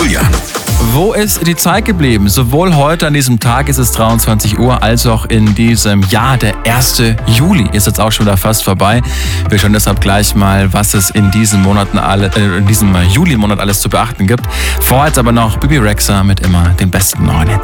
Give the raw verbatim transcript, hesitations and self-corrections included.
Julian. Wo ist die Zeit geblieben? Sowohl heute an diesem Tag ist es dreiundzwanzig Uhr, als auch in diesem Jahr, der erste Juli, ist jetzt auch schon wieder fast vorbei. Wir schauen deshalb gleich mal, was es in diesen Monaten alle, äh, in diesem Juli-Monat alles zu beachten gibt. Vorher jetzt aber noch Bibi Rexha mit immer den besten neuen Hits.